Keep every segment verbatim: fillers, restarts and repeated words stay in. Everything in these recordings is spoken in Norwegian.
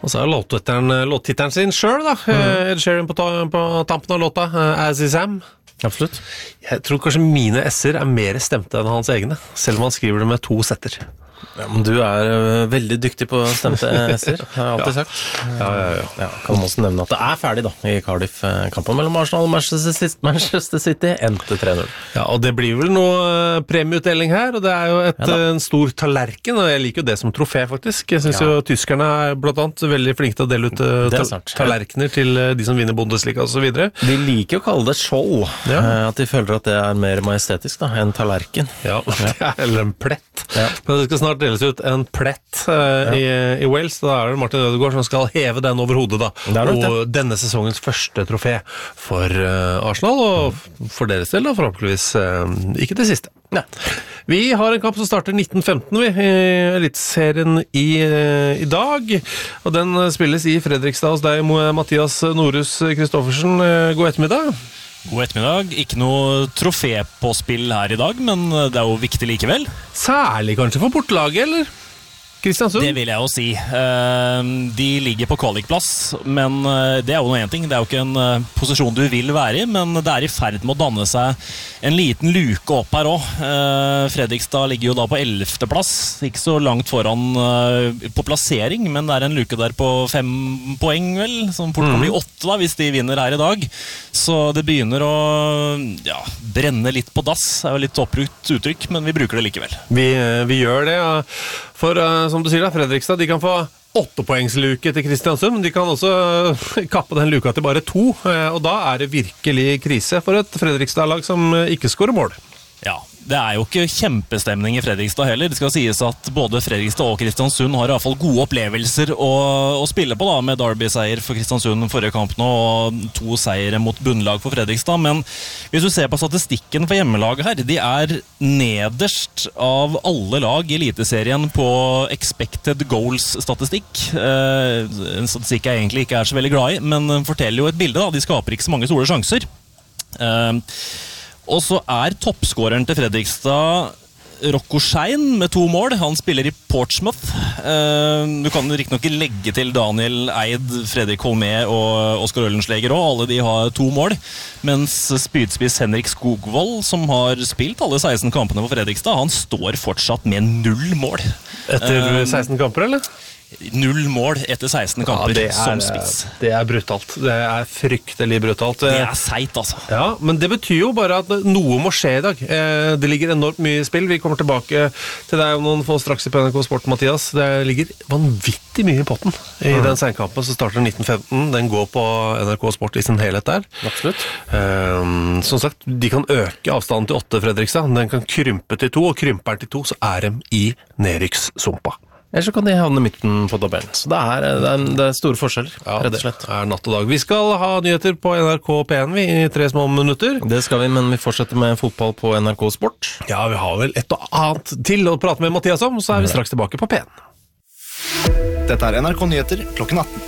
Og så er låttitteren, låttitteren sin selv da, mm. Ed Sheeran på, på tampen av låta, As Is Am. Absolutt. Jeg tror kanskje mine S-er er mer stemte enn hans egne, selv om han skriver det med to setter. Ja, men du er uh, veldig dyktig på stemte S-er, har jeg alltid ja. sagt. Ja, ja, ja. ja. Kan man også nevne at det er ferdig da, i Cardiff-kampen mellom Arsenal og Manchester City, endte tre null. Ja, og det blir vel noe premieutdeling her, og det er jo et, ja, en stor tallerken, og jeg liker jo det som trofé faktisk. Jeg synes ja. jo tyskerne er blant annet veldig flinke til å dele ut ta- tallerkener til de som vinner Bundesliga og så videre. De liker å kalle det skjold, ja. at de føler at det er mer majestetisk da, enn tallerken. Ja, ja. eller en plett. Ja. Men det skal snart deles ut en plett uh, ja. i, i Wales, da er det Martin Ødegaard som skal heve den over hodet da, og det. Denne sesongens første trofé for uh, Arsenal, og for deres del da, forhåpentligvis uh, ikke det siste. Nei. Vi har en kamp som starter nitten femten vi, i Eliteserien i, uh, i dag, og den spilles i Fredrikstad hos deg, Mathias Norhus Kristoffersen. Uh, god ettermiddag. God ettermiddag. Ikke noe trofé på spill her i dag, men det er jo viktig likevel. Særlig kanskje for bortelaget, eller? Kristiansund? Det vil jeg jo si. De ligger på kvalikplass, men det er jo noe en ting. Det er jo ikke en posisjon du vil være i, men det er i ferd med å danne seg en liten luke opp her også. Fredrikstad ligger jo da på ellevte plass, ikke så langt foran på plassering, men det er en luke der på fem poeng vel, som fort kan bli åtte da, hvis de vinner her i dag. Så det begynner å ja, brenne litt på dass, det er jo litt oppbrukt uttrykk, men vi bruker det likevel. Vi, vi gjør det, ja. For uh, som du sier da, Fredrikstad, de kan få åttepoengsluke til Kristiansund, men de kan også kappe den luka til bare to, uh, og da er det virkelig krise for et Fredrikstad-lag som uh, ikke scorer mål. Ja, det er jo ikke kjempestemning i Fredrikstad heller. Det skal sies at både Fredrikstad og Kristiansund har i hvert fall gode opplevelser å, å spille på da, med Derby-seier for Kristiansund forrige kamp nå, og to seire mot bunnlag for Fredrikstad. Men hvis du ser på statistikken for hjemmelaget her, de er nederst av alle lag i Eliteserien på expected goals-statistikk. Eh, en statistikk jeg egentlig ikke er så veldig glad i, men forteller jo et bilde da. De skaper ikke så mange store sjanser. Eh, Og så er toppskåreren til Fredrikstad Rocco Schein med to mål. Han spiller i Portsmouth. Du kan riktig nok legge til Daniel Eid, Fredrik Holmé og Oskar Ølensleger også. Alle de har to mål. Mens spydspiss Henrik Skogvold, som har spilt alle seksten kampene for Fredrikstad, han står fortsatt med null mål. Etter seksten kamper, eller? Null mål etter seksten kamper ja, er, som spiss. Det er brutalt. Det er fryktelig brutalt. Det er seit, altså. Ja, men det betyr jo bare at noe må skje i dag. Det ligger enormt mye i spill. Vi kommer tilbake til deg om noen få straks i P N K Sport, Mathias. Det ligger vanvittig mye i potten i mm. den senkampen som starter nitten femten. Den går på N R K Sport i sin helhet der. Absolutt. Um, som sagt, de kan øke avstanden til åtte, Fredrikstad. Den kan krympe til to, og krymper den til to, så er de i nedrykkssumpa. Eller så kan de havne midten på tabellen. Så det er, det er, det er store forskjeller, ja, rett og slett. Det er natt og dag. Vi skal ha nyheter på N R K P N vi i tre små minutter. Det skal vi, men vi fortsetter med fotball på N R K Sport. Ja, vi har vel et og annet til å prate med Mathias om, så er vi straks tilbake på P N. Dette er N R K Nyheter klokken atten.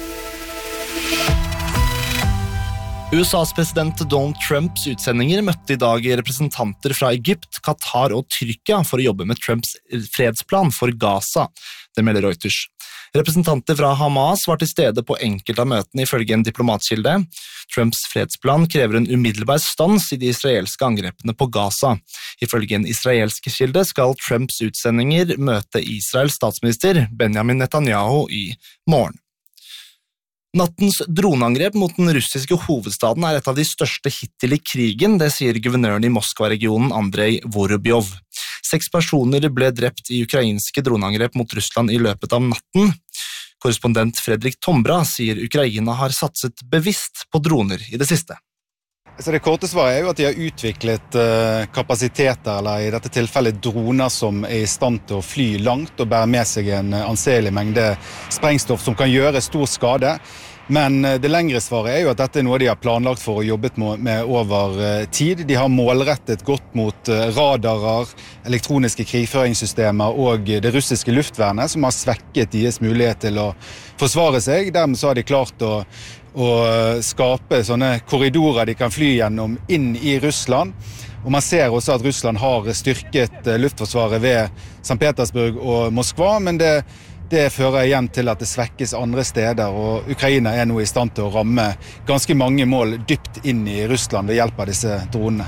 U S A's president Donald Trumps utsendinger møtte i dag representanter fra Egypt, Qatar og Tyrkia for å jobbe med Trumps fredsplan for Gaza. Det melder Reuters. Representanter fra Hamas var til stede på enkelte av møtene ifølge en diplomatkilde. Trumps fredsplan krever en umiddelbar stans i de israelske angrepene på Gaza. Ifølge en israelsk kilde skal Trumps utsendinger møte Israels statsminister Benjamin Netanyahu i morgen. Nattens droneangrep mot den russiske hovedstaden er et av de største hittil i krigen, det sier guvernøren i Moskva-regionen Andrej Vorobjov. Seks personer ble drept i ukrainske droneangrep mot Russland i løpet av natten. Korrespondent Fredrik Tombra sier Ukraina har satset bevisst på droner i det siste. Så det korte svaret er jo at de har utviklet kapasiteter, eller i dette tilfellet droner som er i stand til å fly langt og bære med seg en anselig mengde sprengstoff som kan gjøre stor skade. Men det lengre svaret er jo at dette er noe de har planlagt for og jobbet med over tid. De har målrettet godt mot radarer, elektroniske krigføringssystemer og det russiske luftvernet, som har svekket deres mulighet til å forsvare seg. Dermed så har de klart å, å skape sånne korridorer de kan fly gjennom inn i Russland. Og man ser også at Russland har styrket luftforsvaret ved Sankt Petersburg og Moskva, men det det fører igjen til at det svekkes andre steder, og Ukraina er nå i stand til å ramme ganske mange mål dypt inn i Russland ved hjelp av disse dronene.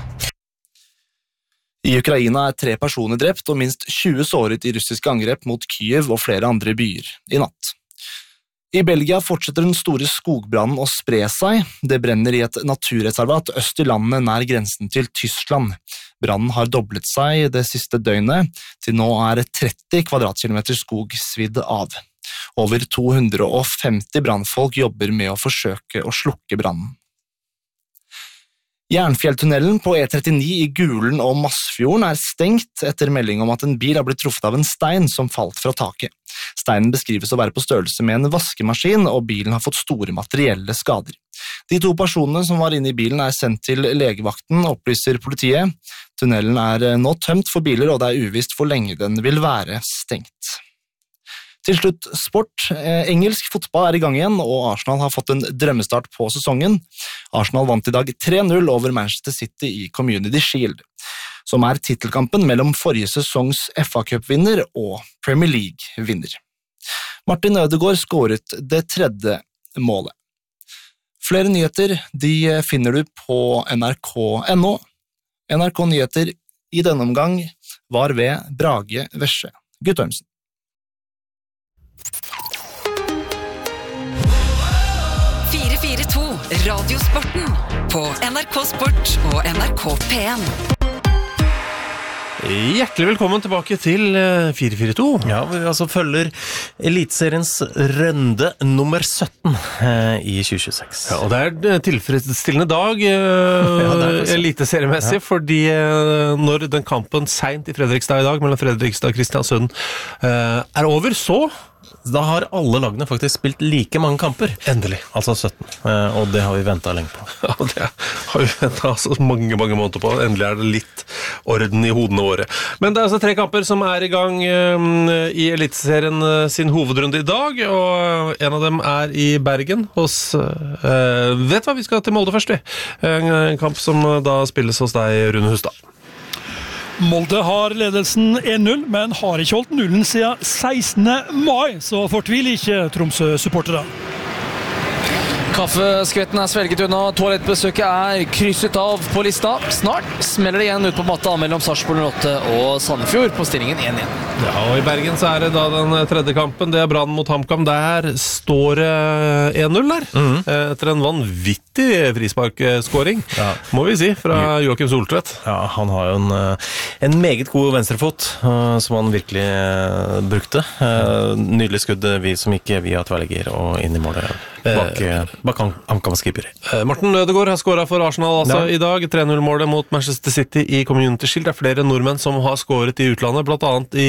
I Ukraina er tre personer drept og minst tjue såret i russiske angrep mot Kyiv og flere andre byer i natt. I Belgia fortsetter den store skogbrannen å spre seg. Det brenner i et naturreservat øst i landet nær grensen til Tyskland. Brannen har doblet seg det siste døgnet, til nå er tretti kvadratkilometer skog svidd av. Over to hundre og femti brannfolk jobber med å forsøke å slukke brannen. Jernfjelltunnelen på E trettini i Gulen og Masfjorden er stengt etter melding om at en bil har blitt truffet av en stein som falt fra taket. Steinen beskrives å være på størrelse med en vaskemaskin, og bilen har fått store materielle skader. De to personene som var inne i bilen er sendt til legevakten, opplyser politiet. Tunnelen er nå tømt for biler, og det er uvisst hvor lenge den vil være stengt. Til slutt sport. Engelsk fotball er i gang igjen, og Arsenal har fått en drømmestart på sesongen. Arsenal vant i dag tre null over Manchester City i Community Shield, som er titelkampen mellom forrige sesongs F A-cupvinner og Premier League-vinner. Martin Ødegaard skåret det tredje målet. Flere nyheter de finner du på N R K punktum N O. N R K Nyheter i denne omgang var ved Brage Vesje Guttormsen. fire fire to Radiosporten på N R K Sport og N R K P en. Hjertelig velkommen tilbake til fire fire to. Ja, vi altså følger Elitseriens runde nummer sytten eh, i tjue tjueseks. Ja, og det er tilfredsstillende dag eh, ja, eliteseriemessig, ja. Fordi eh, når den kampen sent i Fredrikstad i dag mellom Fredrikstad og Kristiansund eh, er over, så da har alle lagene faktisk spilt like mange kamper. Endelig. Altså sytten, eh, og det har vi ventet lenge på. Ja, det har vi ventet altså mange, mange måneder på. Endelig er det litt orden i hodene våre. Men det er altså tre kamper som er i gang eh, i Eliteserien sin hovedrunde i dag, og en av dem er i Bergen hos, eh, vet hva, vi skal til Molde først, vi. En kamp som da spilles hos deg, Rune Hustad. Molde har ledelsen en null, men har ikke holdt nullen siden sekstende mai, så fortvil ikke Tromsø-supportere. Kaffeskvetten er svelget unna, toalettbesøket er krysset av på lista. Snart smeller det igjen ut på matta mellom Sarpsborg null åtte og Sandefjord på stillingen en én. Ja, og i Bergen så er det da den tredje kampen, det er Brann mot HamKam. Der står det en null der, mm. etter en vanvittig frisparkskåring, ja. Må vi si, fra Joakim Soltvedt. Ja, han har jo en, en meget god venstrefot, som han virkelig brukte. Nydelig skudd, vi som ikke via tverrligger og inn i målet bak, bak HamKam-skipper. Martin Ødegaard har skåret for Arsenal altså, ja. I dag. tre null-målet mot Manchester City i Community Shield. Det er flere nordmenn som har skåret i utlandet, blant annet i,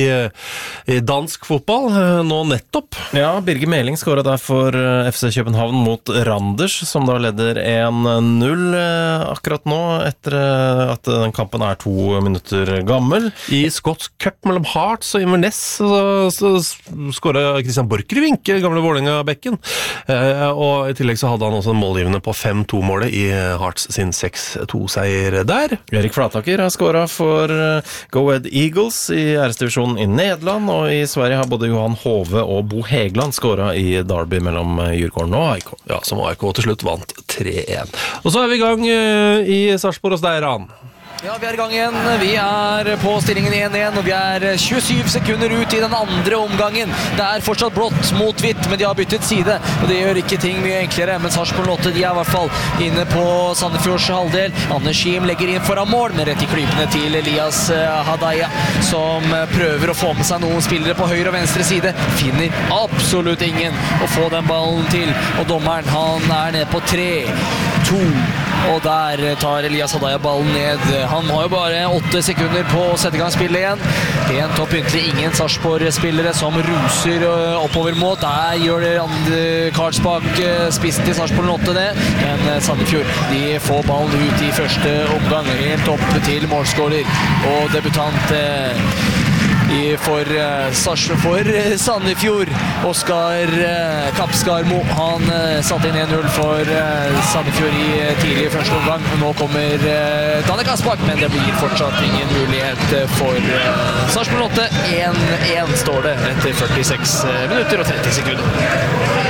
i dansk fotball, nå nettopp. Ja, Birger Meling skåret der for F C København mot Randers, som da leder en null akkurat nå, etter at den kampen er to minutter gammel. I skotsk cup mellom Hearts og Inverness så, så skåret Christian Borchgrevink, gamle Vålerenga-bekken. Og i tillegg så hadde han også en målgivende på fem to-målet i Hearts sin seks to-seier der. Erik Flataker har skåret for Go Ahead Eagles i æresdivisjonen i Nederland, og i Sverige har både Johan Hove og Bo Hegland skåret i derby mellom Djurgården og A I K. Ja, som A I K til slutt vant tre én. Og så er vi i gang i Sarpsborg hos deg, Ran. Ja, vi er i gang igjen. Vi er på stillingen en én, og vi er tjuesyv sekunder ut i den andre omgangen. Det er fortsatt blått mot hvitt, men de har byttet side, og det gjør ikke ting mye enklere. Men Sarpsborg null åtte, de er i hvert fall inne på Sandefjords halvdel. Anders Schiem legger inn foran mål, med rett i klypene til Elias Hadaya, som prøver å få med seg noen spillere på høyre og venstre side. Finner absolutt ingen å få den ballen til, og dommeren, han er ned på tre to, og der tar Elias Hadaya ballen ned. Han har jo bare åtte sekunder på å sette i gang spillet igjen. Pent og pyntelig, ingen Sarpsborg-spillere som ruser oppover mot. Der gjør det andre Karlsbakk, spissen til Sarpsborg null åtte det. Men Sandefjord, de får ballen ut i første omgang, helt opp til målskåler og debutant i, for, for Sandefjord. Oskar Kapskarmo, han satte inn en null for Sandefjord i tidlig første omgang. Nå kommer Danne Kaspak, men det blir fortsatt ingen mulighet for Sarpsborg åtte. én én står det etter førtiseks minutter og tretti sekunder.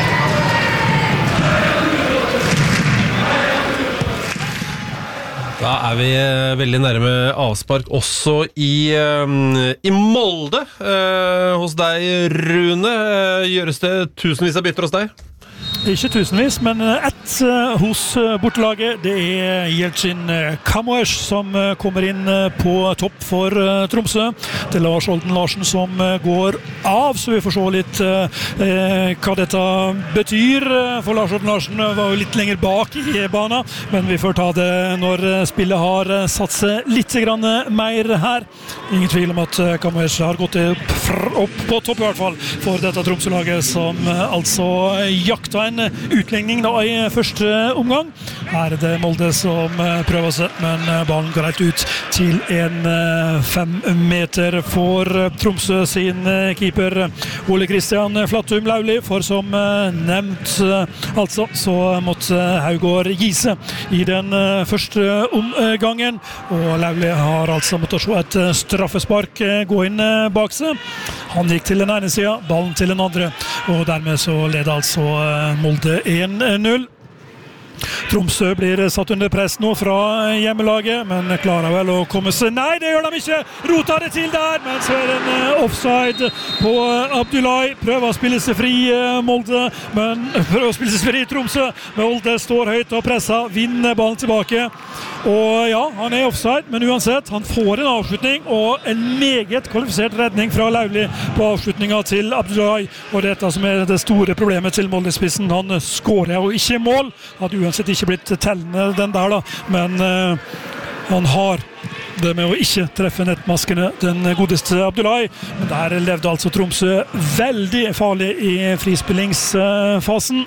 Da er vi veldig nærme avspark også i, i Molde. Eh, hos deg, Rune, gjøres det tusenvis av bytter hos deg? Ikke tusenvis, men ett hos bortelaget. Det er Jeltsin Kamoesh som kommer inn på topp for Tromsø. Det er Lars Olden Larsen som går av, så vi får se litt eh, hva dette betyr. For Lars Olden Larsen var jo litt lenger bak i banen, men vi får ta det når spillet har satt seg litt grann mer her. Ingen tvil om at Kamoesh har gått opp, opp på topp i hvert fall for dette Tromsø-laget, som altså jakta en utlegning da i første omgang. Her er det Molde som prøver seg, men ballen går helt ut til en fem meter for Tromsø sin keeper Ole Kristian Flattum Lauli, for som nevnt altså, så måtte Haugård gi seg i den første omgangen, og Lauli har altså måttet se et straffespark gå inn bak seg. Han gikk til den ene siden, ballen til den andre, og dermed så leder altså Molde én null. Tromsø blir satt under press nå fra hjemmelaget, men klarer vel å komme seg. Nei, det gjør de ikke! Rota det til der, men så er det en offside på Abdullahi. Prøver å spille seg fri Molde, men prøver å spille seg fri Tromsø. Molde står høyt og presser, vinner ballen tilbake. Og ja, han er offside, men uansett, han får en avslutning, og en meget kvalifisert redning fra Lauli på avslutningen til Abdullahi. Og dette som er det store problemet til Molde-spissen, han skårer jo ikke mål. Hadde uansett ikke blitt tellende den der da, men uh, han har det med å ikke treffe nettmaskene, den godeste Abdullahi. Men der levde altså Tromsø veldig farlig i frispillingsfasen.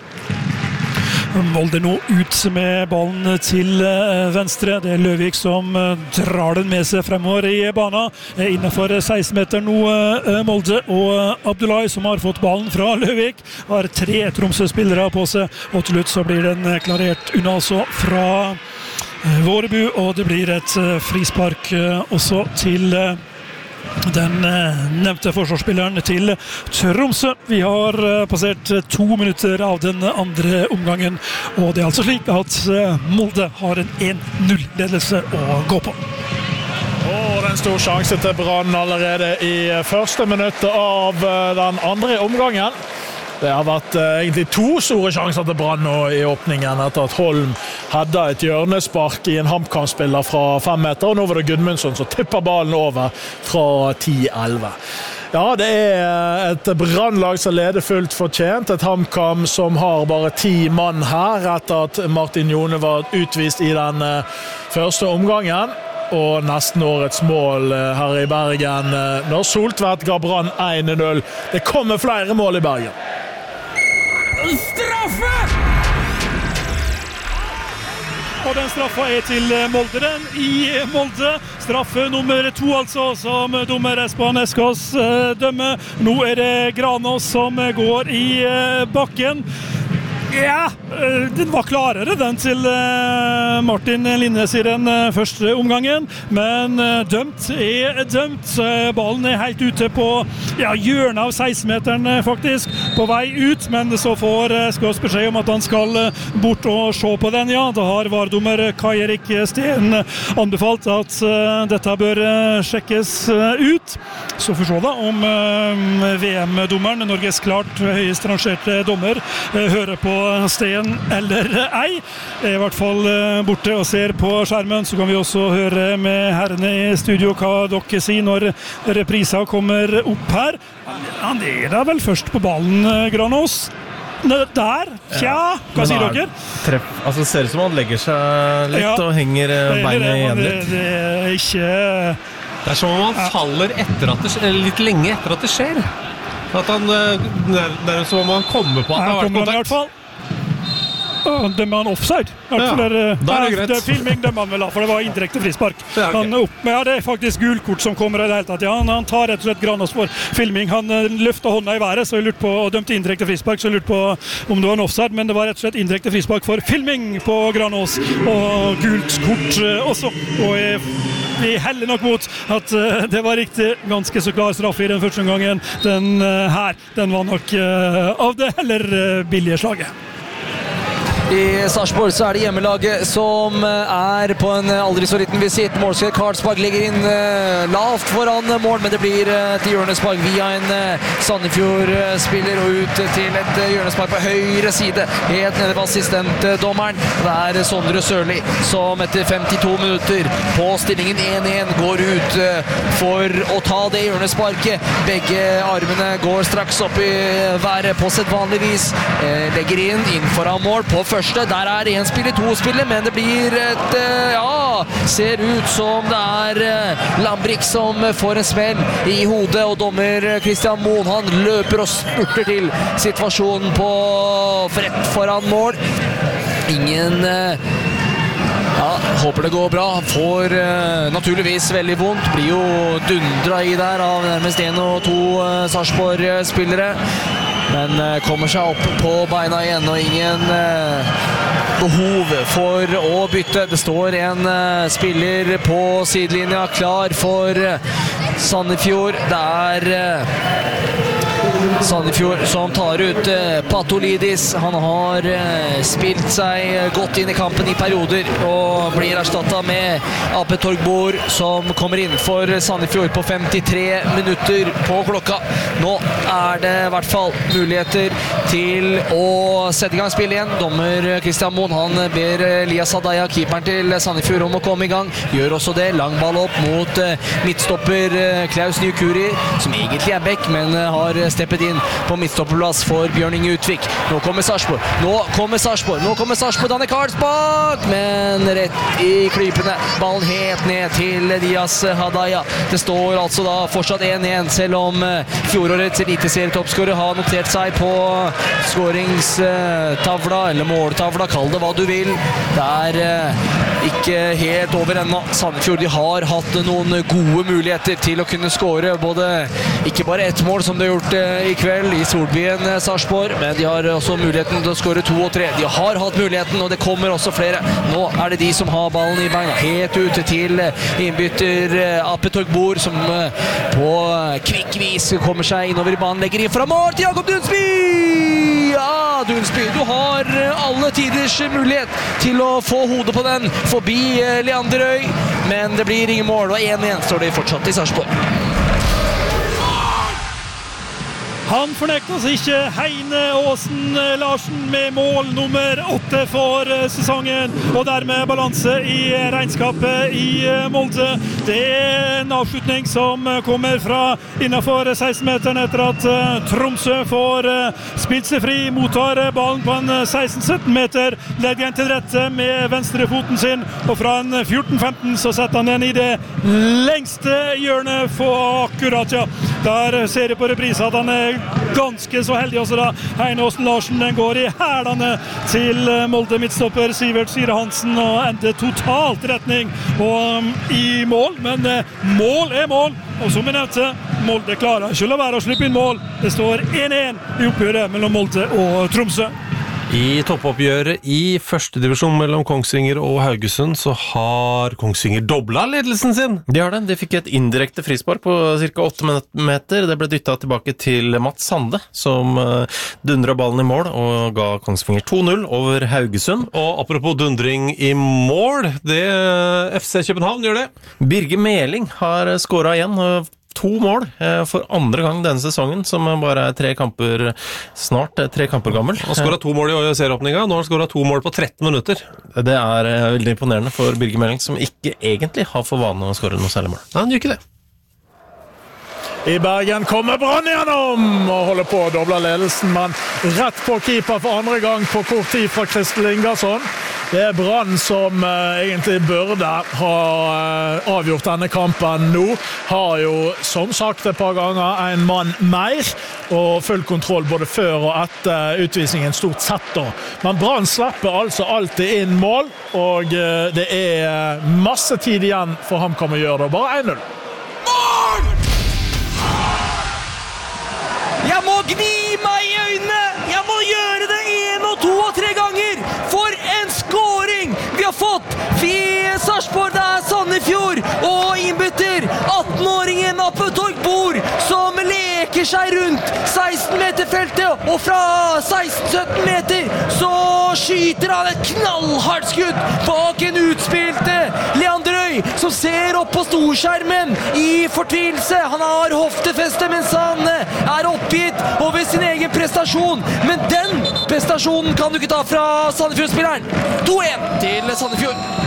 Molde nå ut med ballen til venstre. Det er Løvik som drar den med seg fremover i banen. Innenfor seksten meter nå Molde, og Abdullahi som har fått ballen fra Løvik har tre Tromsø-spillere på seg, og til slutt så blir den klarert unna også fra Vårebu, og det blir et frispark også til den nevnte forsvarsspilleren til Tromsø. Vi har passert to minutter av den andre omgangen, og det er altså slik at Molde har en én null-ledelse å gå på. Og det er en stor sjanse til Brann allerede i første minutt av den andre omgangen. Det har vært eh, egentlig to store sjanser til Brann nå i åpningen, etter at Holm hadde et hjørnespark i en HamKam-spiller fra fem meter, og nå var det Gudmundsson som tipper ballen over fra ti elleve. Ja, det er et Brannlag som leder fullt fortjent, et HamKam som har bare ti mann her, etter at Martin Jone var utvist i den eh, første omgangen. Og nesten årets mål her i Bergen, når Soltvedt ga Brann én null. Det kommer flere mål i Bergen. Straffe! Og den straffa er til Molde, den i Molde. Straffe nummer to altså, som dommer Espen Eskås dømmer. Nå er det Granås som går i bakken. Ja, den var klarere den til Martin Linnes i den første omgangen, men dømt er dømt. Ballen er helt ute på ja, hjørnet av seksten-meteren faktisk, på vei ut, men så får Skås beskjed om at han skal bort og se på den. Ja, da har vardommer Kai Erik Steen anbefalt at dette bør sjekkes ut. Så får vi se da om V M-dommeren, Norges klart høyest rangerte dommer, hører på Steen eller ei. Er i hvert fall borte og ser på skjermen, så kan vi også høre med herrene i studio hva dere sier når reprisa kommer opp her. Han er da vel først på ballen, Granås. Der, tja, hva sier dere? Treff, altså det ser ut som han legger seg litt ja, og henger beinet igjen litt. Det, det er ikke... Det er som om han faller etter at det, litt lenge etter at det skjer. At han, det er som om han kommer på at det har vært kontakt. dømmer han offside. Ja, der, da er det greit. Det filming dømmer han vel da, for det var indirekte frispark. Det er, han opp, men ja, det er faktisk gulkort som kommer i det hele tatt. Ja, han, han tar rett og slett Granås for filming. Han uh, løftet hånda i været, så jeg lurte på, og dømte indirekte frispark, så jeg lurte på om det var en offside, men det var rett og slett indirekte frispark for filming på Granås, og gult kort uh, også. Og jeg, vi heller nok mot at uh, det var riktig, ganske så klar straff i den første omgangen. Den uh, her, den var nok uh, av det heller uh, billige slaget. I Sarpsborg så er det hjemmelaget som er på en aldri så liten visitt. Målskjell Karlsberg ligger inn uh, lavt foran mål, men det blir uh, et hjørnespark via en uh, Sandefjord-spiller og ut til et uh, hjørnespark på høyre side, helt nede ved assistentdommeren. Det er Sondre Sørli som etter femtito minutter på stillingen en en går ut uh, for å ta det hjørnesparket. Begge armene går straks opp i været på sedvanlig vis. Uh, legger inn, inn foran mål på første. Der er en spiller, to spiller, men det blir et, ja, ser ut som det er Lambrik som får en smell i hodet, og dommer Christian Moen, han løper og spurter til situasjonen på rett foran mål. Ingen ja, håper det går bra. Får uh, naturligvis veldig vondt. Blir jo dundra i der av nærmest en og to uh, Sarpsborg-spillere. Men uh, kommer seg opp på beina igjen, og ingen uh, behov for å bytte. Det står en uh, spiller på sidelinja klar for uh, Sandefjord. Det er uh, Sandefjord som tar ut uh, Patolidis. Han har uh, spilt seg godt inn i kampen i perioder og blir erstattet med Ape Torgbor, som kommer inn for Sandefjord på femtitre minutter på klokka. Nå er det i hvert fall muligheter til å sette i gang spillet igjen. Dommer Christian Moen, han ber Elias Hadaya, keeperen til Sandefjord, om å komme i gang. Gjør også det. Lang ball opp mot uh, midtstopper uh, Klaus Nykuri, som egentlig er back, men uh, har steppet inn på midtstopperplass for Bjørn Inge Utvik. Nå kommer Sarpsborg. Nå kommer Sarpsborg. Nå kommer Sarpsborg. Danne Karlsbakk, men rett i klypene. Ballen helt ned til Elias Hadaya. Det står altså da fortsatt en en, selv om uh, fjorårets eliteserietoppskårer har notert seg på skåringstavla, eller måltavla, kall det hva du vil. Det er uh, ikke helt over ennå. Sandefjord, de har hatt noen gode muligheter til å kunne skåre, både ikke bare ett mål som de har gjort uh, i kveld i Solbyen uh, Sarpsborg, men de har også muligheten til å skåre to og tre. De har hatt muligheten, og det kommer også flere. Nå er det de som har ballen i beina, helt ute til uh, innbytter uh, Ape Torgbor, som uh, på uh, kvikk vis kommer seg innover i banen, legger inn fra mål til Jakob Dunsby! Ja, Dunsby, du har alle tiders mulighet til å få hodet på den forbi Leander Øy, men det blir ingen mål, og en en står det fortsatt i Sarpsborg. Han fornekter seg ikke. Heine Aasen Larsen med mål nummer åtte for sesongen, og dermed balanse i regnskapet i Molde. Det er en avslutning som kommer fra innenfor seksten-meteren etter at Tromsø får spilt seg fri, mottar ballen på en seksten-sytten meter, legger den til rette med venstre foten sin, og fra en fjorten femten så setter han den i det lengste hjørnet for akkurat, ja. Der ser jeg på reprise at han er ganske så heldig også da. Heine Aasen Larsen, den går i hælene til Molde midtstopper Sivert Sire Hansen, og ender totalt retning og um, i mål, men uh, mål er mål, og som jeg nevnte, Molde klarer ikke å la være å slippe inn mål. Det står en en i oppgjøret mellom Molde og Tromsø. I toppoppgjøret i første divisjon mellom Kongsvinger og Haugesund så har Kongsvinger doblet ledelsen sin. De har det. De fikk et indirekte frispark på cirka åtte meter. Det ble dyttet tilbake til Mats Sande, som dundret ballen i mål og ga Kongsvinger to null over Haugesund. Og apropos dundring i mål, det F C København gjør det. Birger Meling har skåret igjen, to mål for andre gang denne sesongen, som bare er tre kamper, snart tre kamper gammel. Han skåret to mål i serieåpninga, nå har han skåret to mål på tretten minutter. Det er veldig imponerende for Birger Meling, som ikke egentlig har for vane å skåre noe særlig mål. Nei, han gjør ikke det. I Bergen kommer Brann gjennom og holder på å doble ledelsen, men rett på keeper for andre gang på kort tid fra Kristel Ingersson. Det er Brann som uh, egentlig burde ha uh, avgjort denne kampen nå. Har jo som sagt et par ganger en mann mer og full kontroll både før og etter utvisningen stort sett da. Men Brann slipper altså alltid inn mål, og uh, det er masse tid igjen for HamKam å gjøre det. Bare en null. Jeg må gni meg i øynene! Jeg må gjøre det en og to og tre ganger! For en scoring vi har fått! Vi Sarpsborg, det er Sandefjord og innbytter atten-åringen Apetorg Bor som leker seg rundt seksten meter feltet, og fra seksten til sytten meter så skyter han et knallhardt skudd bak en utspilt Leander Øy som ser opp på storskjermen i fortvilelse. Han har hoftefeste mens han er oppgitt over sin egen prestasjon, men den prestasjonen kan du ikke ta fra Sandefjord-spilleren. to en til Sandefjord.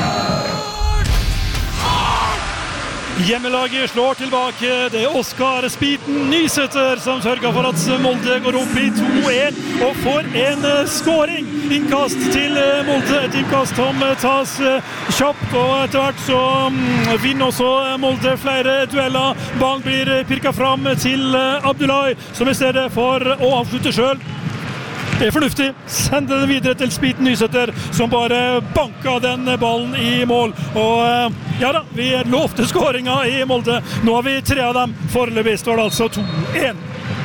Hjemmelaget slår tilbake. Det er Oskar Spiten Nysæter som sørger for at Molde går opp i to en og får en scoring. Innkast til Molde, et innkast som tas kjapt, og etter hvert så vinner også Molde flere dueller. Ballen blir pirket fram til Abdullahi, som i stedet for å avslutte selv. Det er fornuftig. Sende det videre til Spiten Nysæter, som bare banket den ballen i mål. Og ja da, vi lovte skåringer i Molde. Nå har vi tre av dem. Foreløpig står det altså to en.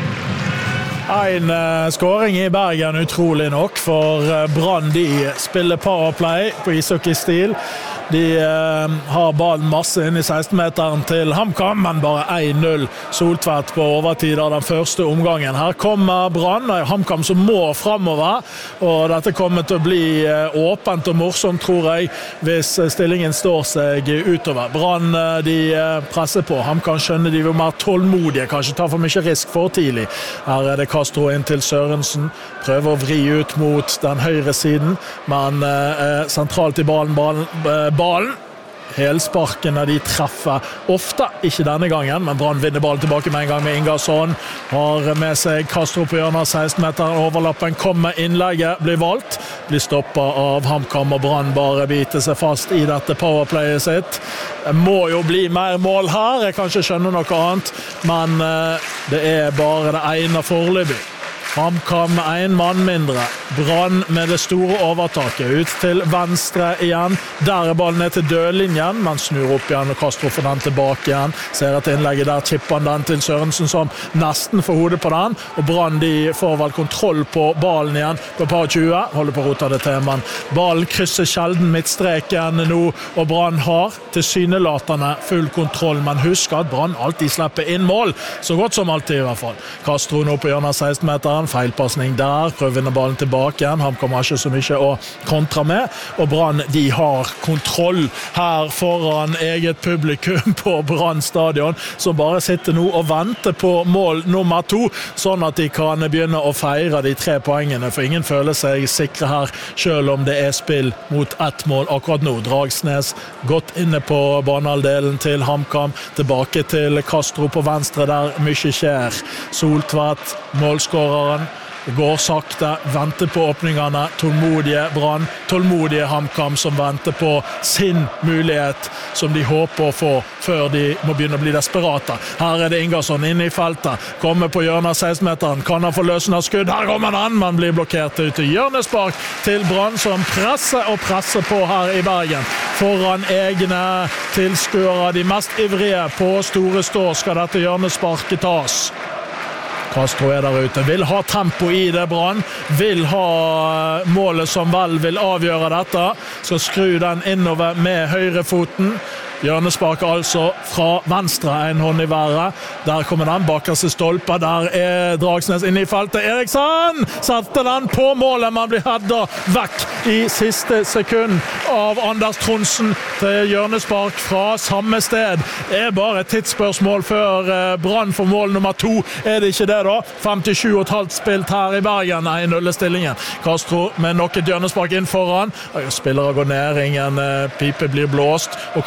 En uh, skåring i Bergen, utrolig nok, for uh, Brann de spiller powerplay på ishockeystil. De uh, har ballen masse inn i seksten-meteren til HamKam, men bare en null Soltvedt på overtid av den første omgangen. Her kommer Brann, og HamKam som må fremover, og dette kommer til å bli uh, åpent og morsomt, tror jeg, hvis stillingen står seg utover. Brann uh, de uh, presser på. HamKam skjønner de vil mer tålmodige, kanskje ta for mye risk for tidlig. Her er det Castro inn til Sørensen, prøver å vri ut mot den høyre siden, men uh, sentralt i ballen, ballen, uh, ballen. Helsparkene de treffer ofte, ikke denne gangen, men Brann vinner ballen tilbake med en gang med Ingarsson. Har med seg Castro på hjørnet, seksten meter, overlappen kommer, innlegget blir valgt, blir stoppet av HamKam, og Brann bare biter seg fast i dette powerplayet sitt. Det må jo bli mer mål her, jeg kan ikke skjønne noe annet, men uh, det er bare det ene foreløpig. HamKam en mann mindre. Brann med det store overtaket. Ut til venstre igjen. Der er ballen ned til dødlinjen, men snur opp igjen og Castro får den tilbake igjen. Ser et innlegget der, chipper han den til Sørensen som nesten får hodet på den. Og Brann de får vel kontroll på ballen igjen på par tjue. Holder på å rota det til, men ballen krysser sjelden midtstreken nå, og Brann har tilsynelatende full kontroll. Men husk at Brann alltid slipper inn mål. Så godt som alltid i hvert fall. Castro nå på hjørnet seksten meter. Feilpassning der, prøver å vinne ballen tilbake igjen. HamKam har ikke så mye å kontra med, og Brann de har kontroll her foran eget publikum på Brann stadion, som bare sitter nå og venter på mål nummer to, sånn at de kan begynne å feire de tre poengene, for ingen føler seg sikre her, selv om det er spill mot ett mål akkurat nå. Dragsnes godt inne på banehalvdelen til HamKam, tilbake til Castro på venstre der mye skjer. Soltvedt, målskåreren, går sakte, venter på åpningene, tålmodige Brann, tålmodige HamKam som venter på sin mulighet som de håper å få før de må begynne å bli desperate. Her er det Ingarsson inne i feltet, kommer på hjørnet seksten meteren, kan han få løsen av skudd, her kommer han, man blir blokkert ut til hjørnespark til Brann som presser og presser på her i Bergen. Foran egne tilskuere, de mest ivrige på store stå skal dette hjørnesparket tas. Castro er der ute, vil ha tempo i det Brann, vil ha målet som vel vil avgjøre dette, så skru den innover med høyrefoten. Hjørnespark altså fra venstre, en hånd i været. Der kommer den bakerste stolpe, der er Dragsnes inne i feltet. Eriksson satte den på målet, man blir heddet vekk i siste sekund av Anders Tronsen til hjørnespark fra samme sted. Det er bare et tidsspørsmål før Brann får mål nummer to, er det ikke det da? femtisju komma fem spilt her i Bergen, en nullestillingen. Castro med nok et hjørnespark inn foran. Spillere går ned, ingen pipe blir blåst, og Castro får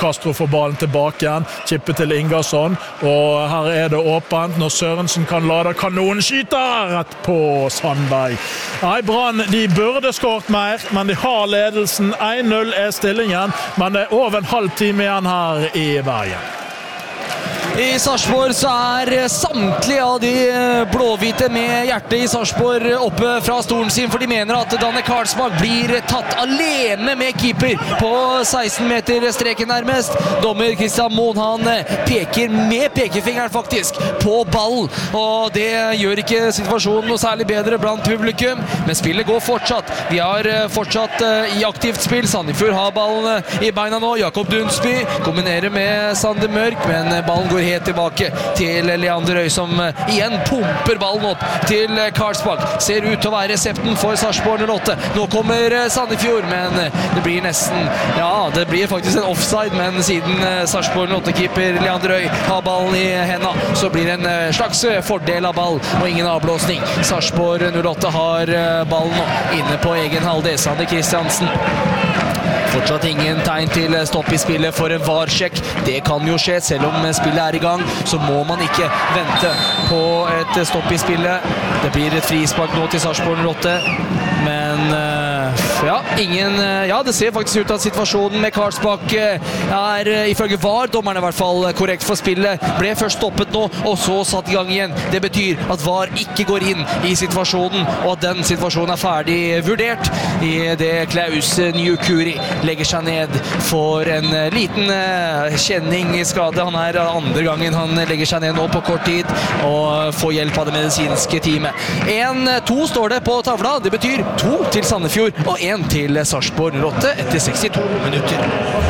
får ballen tilbake igjen, chipper til Ingersson, og her er det åpent når Sørensen kan lade kanonskyter rett på Sandberg. Nei, Brann, de burde skåret mer, men de har ledelsen. én null er stillingen, men det er over en halv time igjen her i Bergen. I Sarpsborg så er samtlige av de blåhvite med hjertet i Sarpsborg oppe fra stolen sin, for de mener at Danne Karlsbakk blir tatt alene med keeper på seksten meter streken nærmest. Dommer Christian Moen, han peker med pekefingeren faktisk på ballen, og det gjør ikke situasjonen noe særlig bedre blant publikum, men spillet går fortsatt. Vi har fortsatt i aktivt spill. Sandefjord har ballen i beina nå. Jakob Dunsby kombinerer med Sander Mørk, men ballen går helt tilbake til Leander Øy, som igjen pumper ballen opp til Karlsbakk. Ser ut til å være resepten for Sarpsborg null åtte. Nå kommer Sandefjord, men det blir nesten, ja, det blir faktisk en offside, men siden Sarpsborg null åtte-keeper Leander Øy har ballen i hendene, så blir det en slags fordel av ball og ingen avblåsning. Sarpsborg null åtte har ballen nå inne på egen halvdel. Sander Kristiansen. Fortsatt ingen tegn til stopp i spillet for en V A R-sjekk. Det kan jo skje, selv om spillet er i gang, så må man ikke vente på et stopp i spillet. Det blir et frispark nå til Sarpsborg null åtte, men ja, ingen, ja, det ser faktisk ut at situasjonen med Karlsbakk er ifølge V A R, dommeren er i hvert fall korrekt for spillet, ble først stoppet nå, og så satt i gang igjen. Det betyr at V A R ikke går inn i situasjonen, og at den situasjonen er ferdig vurdert i det Klaus Njukuri legger seg ned for en liten kjenning i skade. Han er andre gangen han legger seg ned nå på kort tid og får hjelp av det medisinske teamet. en to står det på tavla. Det betyr to til Sandefjord og en til Sarpsborg null åtte etter sekstito minutter.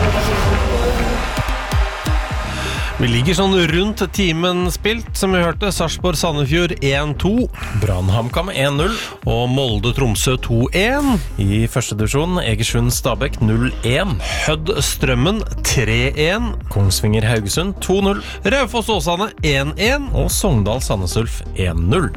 Vi ligger sånn rundt timen spilt, som vi hørte. Sarpsborg Sandefjord en to. Brann HamKam en null. Og Molde Tromsø to en. I første divisjon Egersund Stabæk null en. Hødd Strømmen tre en. Kongsvinger Haugesund to null. Raufoss Åsane en en. Og Sogndal Sandnes Ulf en null.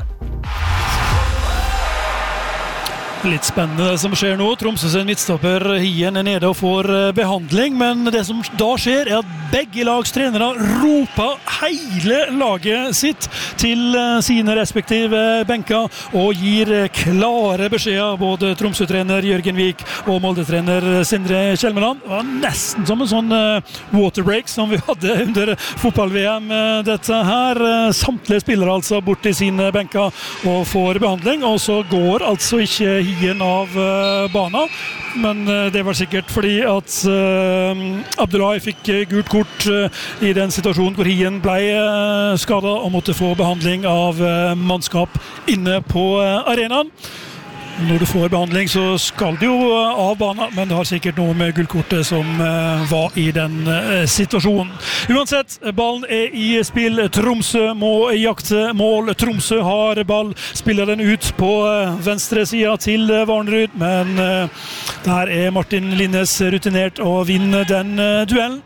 Litt spennende det som skjer nå. Tromsø sin midtstopper Hien er nede og får behandling, men det som da skjer er at begge lags trenere roper hele laget sitt til sine respektive benker og gir klare beskjeder, både Tromsø-trener Jørgen Vik og Molde-trener Sindre Kjelmeland. Det var nesten som en sånn waterbreak som vi hadde under fotball-V M dette her. Samtlige spillere altså bort til sine benker og får behandling, og så går altså ikke Hien av uh, bana, men uh, det var sikkert fordi at uh, Abdullahi fikk uh, gult kort uh, i den situasjonen hvor Hien ble uh, skadet og måtte få behandling av uh, mannskap inne på uh, arenaen. Når du får behandling så skal du jo av banen, men det har sikkert noe med gullkortet som uh, var i den uh, situasjonen. Uansett, ballen er i spill. Tromsø må jakte mål. Tromsø har ball, spiller den ut på uh, venstre sida til uh, Varnerud, men uh, der er Martin Linnes rutinert og vinner den uh, duellen.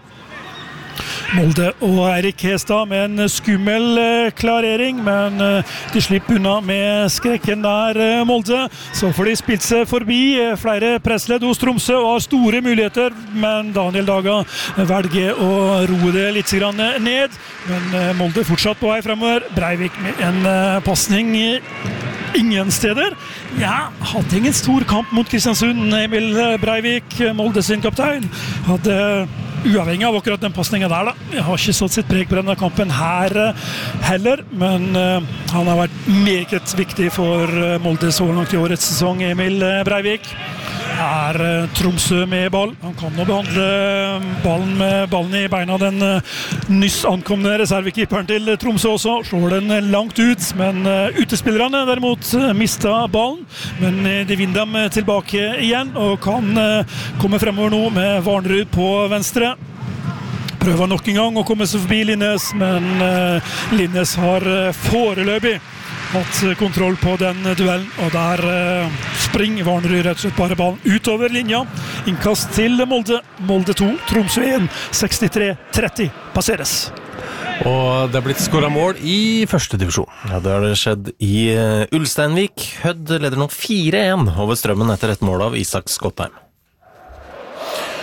Molde og Eirik Hestad med en skummel klarering, men de slipper unna med skrekken der, Molde. Så får de spilt seg forbi flere pressledd hos Tromsø og har store muligheter, men Daniel Daga velger å roe det litt ned. Men Molde fortsatt på vei fremover. Breivik med en passning ingen steder. Ja, hadde ingen stor kamp mot Kristiansund. Emil Breivik, Molde sin kaptein, hadde uavhengig av akkurat den passningen der da. Jeg har ikke satt sitt preg på denne kampen her heller, men uh, han har vært meget viktig for uh, Molde så langt i årets sesong. Emil Breivik er uh, Tromsø med ball. Han kan nå behandle ballen med ballen i beina, den uh, nyss ankomne reservekeeperen til Tromsø også. Slår den langt ut, men uh, utespillerne derimot uh, mistet ballen, men uh, de vinner dem tilbake igjen og kan uh, komme fremover nå med Varnerud på venstre. Prøver nok en gang å komme seg forbi Linnes, men uh, Linnes har uh, foreløpig hatt kontroll på den duellen, og der uh, springer Varnerud rett og slett bare ballen utover linja. Innkast til Molde. Molde to, Tromsø en, sekstitre tretti passeres. Og det er blitt skåret mål i første divisjon. Ja, det har det skjedd i uh, Ulsteinvik. Hødd leder nå fire en over Strømmen etter et mål av Isak Skottheim.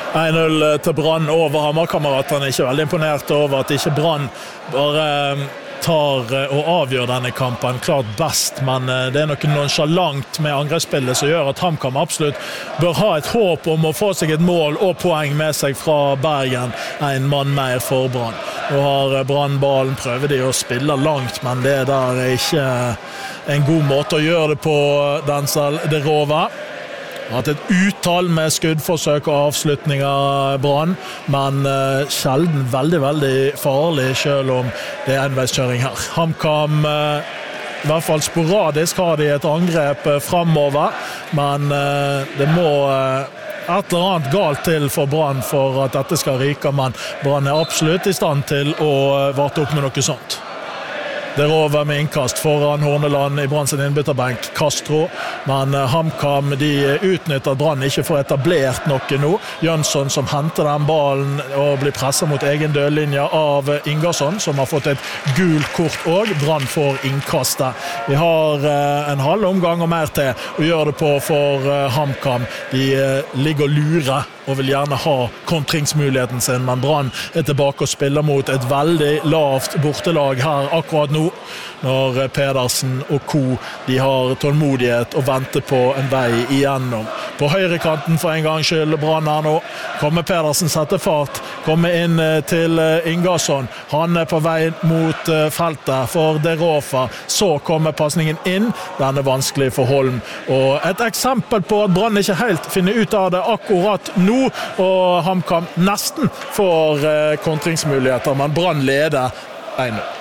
en null til Brann over Hamar-kameratene. Ikke veldig imponert over at ikke Brann bare tar og avgjør denne kampen klart best, men det er noe nonchalant med angrepsspillet som gjør at HamKam absolutt bør ha et håp om å få seg et mål og poeng med seg fra Bergen, en mann mer for Brann. Nå har Brann ballen, prøver de å spille langt, men det der er ikke en god måte å gjøre det på, Denzel De Rove. Hatt et utall med skuddforsøk og avslutninger Brann, men uh, sjelden veldig, veldig farlig, selv om det er enveiskjøring her. HamKam, uh, i hvert fall sporadisk, har de et angrep uh, fremover, men uh, det må uh, et eller annet galt til for Brann for at dette skal ryke, men Brann er absolutt i stand til å uh, varte opp med noe sånt. Det rover med innkast foran Horneland i Brann sin innbytterbenk, Castro, men HamKam de utnytter at Brann ikke får etablert noe nå. Jønsson som henter den ballen og blir presset mot egen dødlinje av Ingersson, som har fått et gult kort også. Brann får innkastet. Vi har en halv omgang og mer til å gjøre det på for HamKam. De ligger og lurer og vil gjerne ha kontringsmuligheten sin, men Brann er tilbake og spiller mot et veldig lavt bortelag her akkurat nå, når Pedersen og Co. de har tålmodighet og venter på en vei igjennom. På høyrekanten for en gang skyld Brann her nå. Kommer Pedersen, setter fart, kommer inn til Ingersson. Han er på vei mot feltet for De Rove. Så kommer passningen inn. Den er vanskelig for Holm. Og et eksempel på at Brann ikke helt finner ut av det akkurat nå, og HamKam nesten får kontringsmuligheter, men Brann leder en null.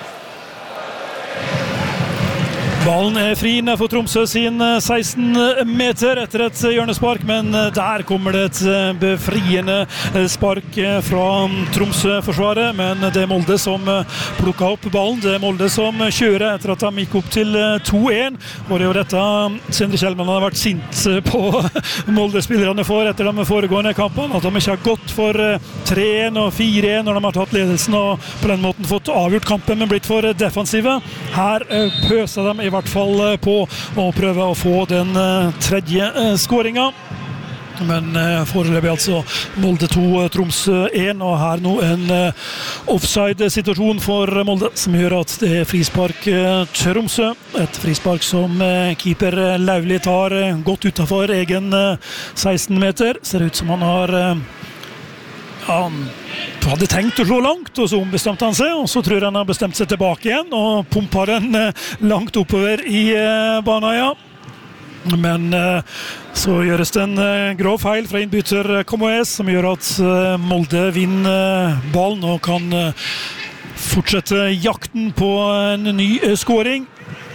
Ballen er fri for Tromsø sin seksten meter etter et hjørnespark, men der kommer det et befriende spark fra Tromsø-forsvaret, men det er Molde som plukket opp ballen, det er Molde som kjører etter at de gikk opp til to én, og det er jo dette Sindre Kjellmann har vært sint på Molde-spillerne for etter de foregående kampene, at de ikke har gått for tre én og fire én når de har tatt ledelsen og på den måten fått avgjort kampen, men blitt for defensive. Her pøser de i hvert fall på å prøve å få den tredje skåringen. Men foreløpig altså Molde to, Tromsø én, og her nå en offside-situasjon for Molde, som gjør at det er frispark Tromsø. Et frispark som keeper Lauli tar godt utenfor egen seksten meter. Ser ut som han har Han hadde tenkt å slå langt, og så ombestemte han seg, og så tror jeg han har bestemt seg tilbake igjen, og pumper den langt oppover i Baneheia. Men så gjøres det en grov feil fra innbytter Kamoes, som gjør at Molde vinner ballen og kan fortsette jakten på en ny skåring.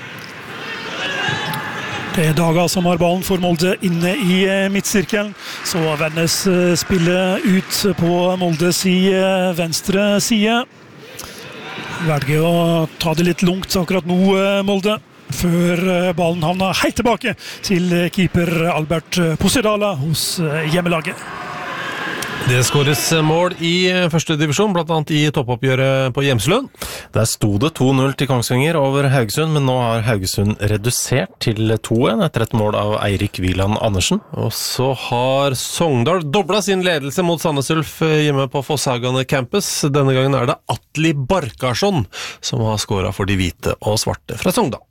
Det er Daga som har ballen for Molde inne i midtsirkelen, så vendes spillet ut på Moldes i venstre side. Velger å ta det litt lungt akkurat nå, Molde, før ballen havner helt tilbake til keeper Albert Posedala hos hjemmelaget. Det skåres mål i første divisjon, blant annet i toppoppgjøret på Hjemselund. Der sto det to null til Kongsvinger over Haugesund, men nå har Haugesund redusert til to én etter et mål av Eirik Wieland Andersen. Og så har Sogndal doblet sin ledelse mot Sandnes Ulf hjemme på Fosshagane campus. Denne gangen er det Atli Barkarsson som har skåret for de hvite og svarte fra Sogndal.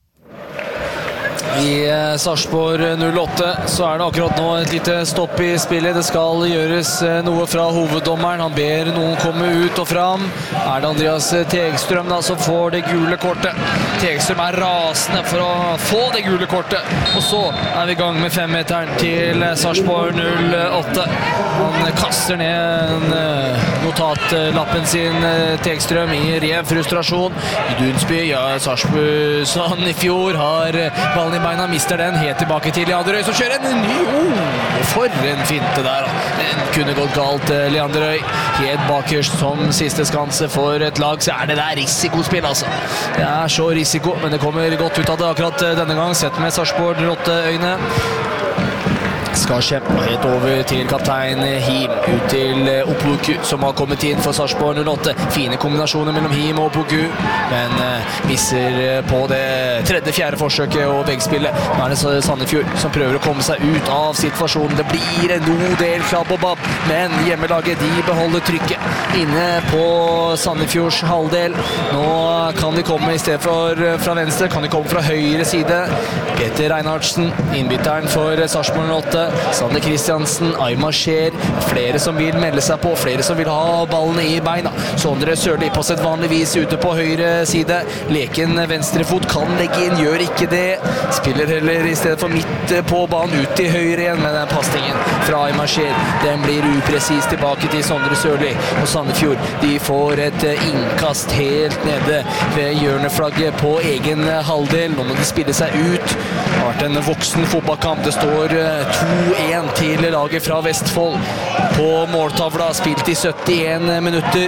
I Sarpsborg null åtte så er det akkurat nå et lite stopp i spillet. Det skal gjøres noe fra hoveddommeren. Han ber noen komme ut og fram. Er det Andreas Tegstrøm da som får det gule kortet? Tegstrøm er rasende for å få det gule kortet. Og så er vi i gang med femmeteren til Sarpsborg null åtte. Han kaster ned notatlappen sin, Tegstrøm, i ren frustrasjon. I Dunsby, ja, Sarpsborg sånn i fjor har ballen i beina, mister den helt tilbake til Leander Øy, som kjører en ny, oh, for en finte der. Den kunne gått galt, Leander Øy. Helt bakerst som siste skanse for et lag, så er det der risikospill, altså. Det er så risiko, men det kommer godt ut av det akkurat denne gang, sett med Sarpsborg åtte øyne. Skarsheim helt over til kaptein Him, ut til Opoku som har kommet inn for Sarpsborg null åtte. Fine kombinasjoner mellom Him og Opoku, men uh, misser på det tredje, fjerde forsøket og veggspillet. Nå er det Sandefjord som prøver å komme seg ut av situasjonen. Det blir en god del klabb og babb, men hjemmelaget de beholder trykket inne på Sandefjords halvdel. Nå kan de komme i stedet for fra venstre, kan de komme fra høyre side. Peter Reinhardsen, innbytteren for Sarpsborg null åtte. Sander Kristiansen, Aymar Scheer, flere som vil melde seg på, flere som vil ha ballene i beina. Sondre Sørli på sitt vanligvis ute på høyre side. Leken venstrefot kan legge inn, gjør ikke det. Spiller heller i stedet for midt på banen ut til høyre igjen med den passningen fra Aymar Scheer. Den blir upresis tilbake til Sondre Sørli. Og Sandefjord, de får et innkast helt nede ved hjørneflagget på egen halvdel. Nå må de spille seg ut. Det har vært en voksen fotballkamp. Det står to en til laget fra Vestfold på måltavla, spilt i syttien minutter.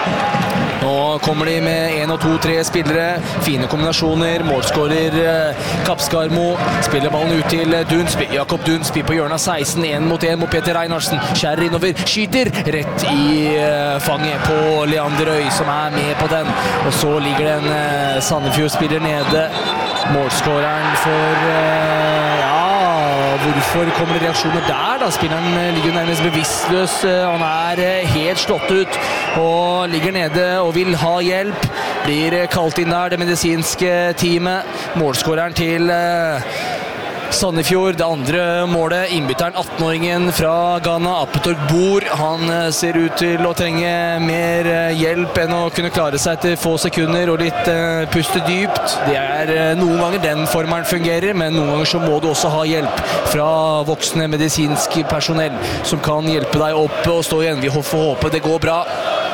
Nå kommer de med en og to, tre spillere. Fine kombinasjoner. Målskårer Kapskarmo. Spiller ballen ut til Dunsby. Jakob Dunsby på hjørnet seksten, en mot en mot Peter Reinhardsen. Skjærer innover, skyter rett i fanget på Leander Øy, som er med på den. Og så ligger det en Sandefjord-spiller nede. Målskåreren for ja, hvorfor kommer det reaksjoner der da? Spilleren ligger nærmest bevisstløs, han er helt slått ut og ligger nede og vil ha hjelp. Blir kalt inn der, det medisinske teamet. Målskåreren til Sandefjord, det andre målet, innbytteren atten-åringen fra Ghana, Apetorg Bor. Han ser ut til å trenge mer hjelp enn å kunne klare seg etter få sekunder og litt uh, puste dypt. Det er uh, noen ganger den formelen fungerer, men noen ganger så må du også ha hjelp fra voksne medisinsk personell som kan hjelpe deg opp og stå igjen. Vi får håpe det går bra.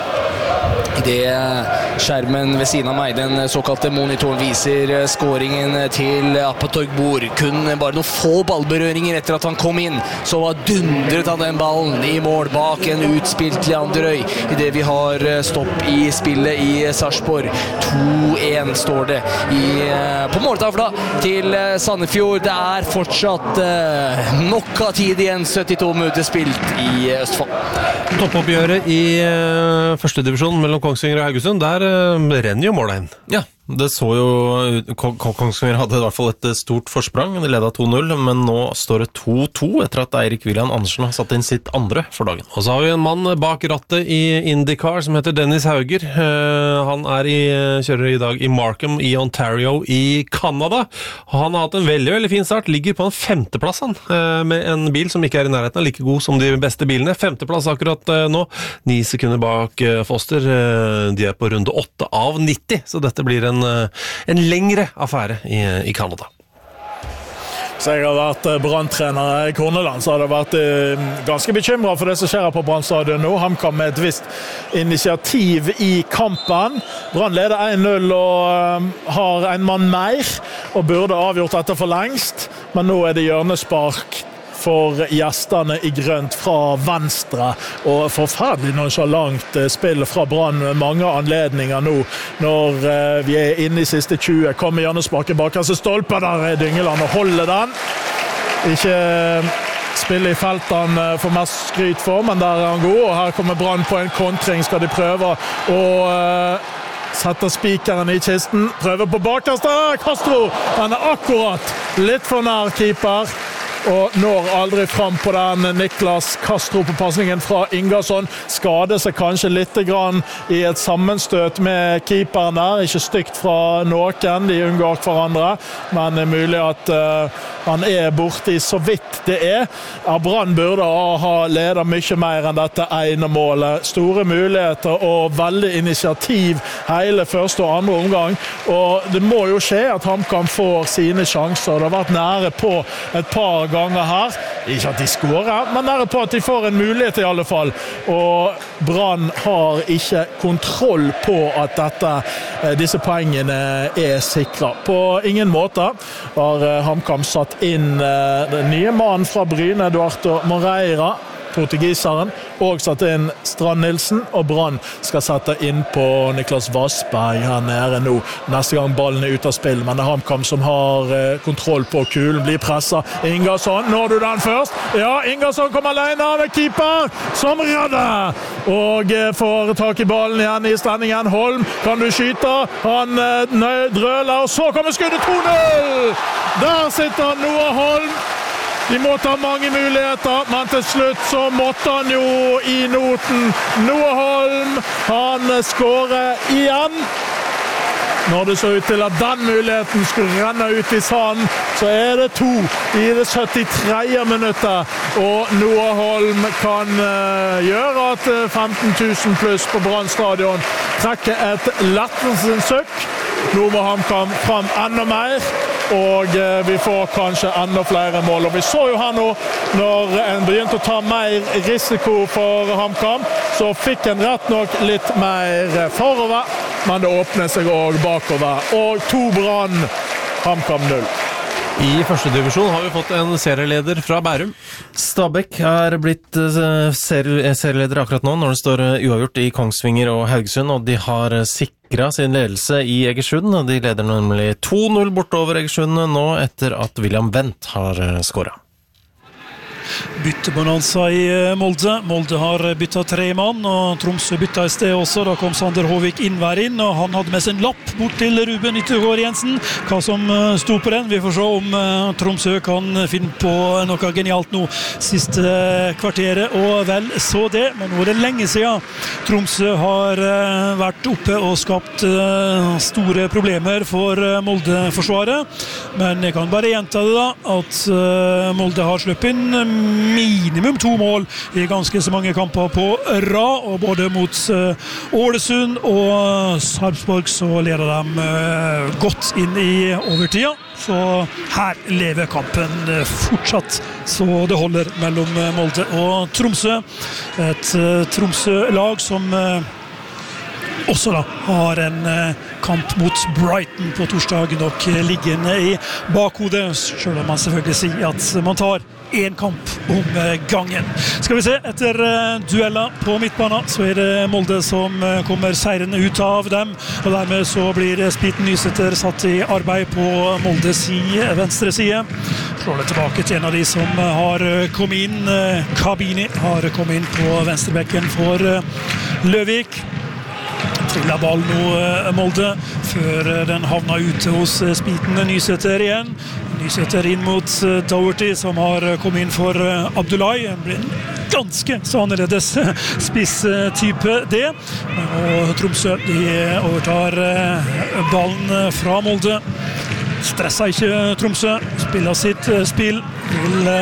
I det skjermen ved siden av meg, den såkalte monitoren, viser skåringen til Apetorg Bor. Kun bare noen få ballberøringer etter at han kom inn, så var dundret han den ballen i mål bak en utspilt Leander Øy. I det vi har stopp i spillet i Sarpsborg. to en står det i, på måltavla til Sandefjord. Det er fortsatt uh, nok av tid igjen, syttito minutter spilt i Østfold. Toppoppgjøret i uh, første divisjon mellom Kongsvinger og Haugesund, der uh, renner jo målet inn. Ja, det så jo Kongsvinger hadde i hvert fall et stort forsprang. De ledet to null, men nå står det to to etter at Eirik William Andersen har satt inn sitt andre for dagen. Og så har vi en mann bak rattet i IndyCar som heter Dennis Hauger. Uh, han er i, kjører i dag i Markham i Ontario i Canada. Han har hatt en veldig, veldig fin start. Ligger på en femteplass han, uh, med en bil som ikke er i nærheten av like god som de beste bilene. Femteplass akkurat uh, nå. Ni sekunder bak uh, Foster. Uh, de er på runde åtte av nitti, så dette blir en, uh, en lengre affære i, i Canada. Så jeg har vært Brann-trener i Korneland, så har det vært eh, ganske bekymret for det som skjer på Brann-stadion nå. HamKam med et visst initiativ i kampen. Brann leder en null og eh, har en mann mer, og burde avgjort dette for lengst. Men nå er det hjørnespark for gjestene i grønt fra venstre, og forferdelig nonchalant spill fra Brann med mange anledninger nå, når vi er inne i siste tjue. Kommer hjørnesparket bak, altså stolper der er Dyngeland og holder den. Ikke spille i felten for mest skryt for, men der er han god, og her kommer Brann på en kontring, skal de prøve å setter spikeren i kisten, prøver på bakerste, Castro, han er akkurat litt for nær keeper, og når aldri fram på den. Niklas Castro på passningen fra Ingarsson skader seg kanskje litt grann i et sammenstøt med keeperen der, ikke stygt fra noen, de unngår hverandre, men det er mulig at uh, han er borte i så vidt det er. Ja, Brann burde ha ledet mye mer enn dette ene målet. Store muligheter og veldig initiativ hele første og andre omgang, og det må jo skje at HamKam får sine sjanser. Det har vært nære på et par ganger her. Ikke at de skårer, men nære på at de får en mulighet i alle fall. Og Brann har ikke kontroll på at dette, disse poengene er sikre. På ingen måte har HamKam satt inn den nye mannen fra Bryne, Eduardo Moreira. portugiseren, og satt inn Strand Nilsen, og Brann skal sette inn på Niklas Vassberg her nede nå. Neste gang ballen er ute av spill, men det er HamKam som har eh, kontroll på kulen, blir presset. Ingersson, når du den først? Ja, Ingersson kommer alene med keeper, som redder, og eh, får tak i ballen igjen i stendingen. Holm, kan du skyte? Han eh, drøler, og så kommer skuddet to null! Der sitter Noah Holm. De må ta mange muligheter, men til slutt så måtte han jo i noten. Noah Holm, han skårer igjen. Når det så ut til at den muligheten skulle renne ut i sanden, så er det to i det syttitre minuttet. Og Noah Holm kan uh, gjøre at femten tusen pluss på Brann stadion trekker et lettelsens søkk. Nå må HamKam fram enda mer, og uh, vi får kanskje enda flere mål. Og vi så jo her nå, når en begynte å ta mer risiko for HamKam, så fikk en rett nok litt mer forover, men det åpner seg også bakover. Og to Brann, HamKam null. I første divisjon har vi fått en serieleder fra Bærum. Stabæk er blitt serieleder akkurat nå, når det står uavgjort i Kongsvinger og Haugesund, og de har sikret sin ledelse i Egersund. De leder nemlig to null bortover Egersund nå, etter at William Wendt har skåret. Byttebonanza i Molde. Molde har byttet tre mann, og Tromsø byttet i sted også. Da kom Sander Håvik Innvær inn, og han hadde med sin lapp bort til Ruben Yttergård Jensen. Hva som sto på den, vi får se om Tromsø kan finne på noe genialt nå siste kvarteret, og vel så det. Men nå er det lenge siden Tromsø har vært oppe og skapt store problemer for Molde-forsvaret. Men jeg kan bare gjenta det da, at Molde har sluppet inn minimum to mål i ganske så mange kamper på rad, og både mot uh, Ålesund og Sarpsborg så leder de uh, godt inn i overtida, så her lever kampen uh, fortsatt, så det holder mellom uh, Molde og Tromsø. Et uh, Tromsø-lag som uh, også da har en uh, kamp mot Brighton på torsdag nok uh, liggende i bakhodet, selv om man selvfølgelig sier at man tar en kamp om gangen. Skal vi se, etter uh, dueller på midtbanen, så er det Molde som uh, kommer seirende ut av dem, og dermed så blir Spiten Nysæter satt i arbeid på Moldes side, venstre side. Slår det tilbake til en av de som uh, har kommet inn. Uh, Kabini har kommet inn på venstrebekken for uh, Løvik. Trilla ball nå Molde, før den havna ute hos Spiten Nysæter igjen. Nysæter inn mot Doherty, som har kommet inn for Abdullahi. En blir ganske så annerledes spisstype det. Og Tromsø, de overtar ballen fra Molde. Stresser ikke Tromsø, spiller sitt spill, vil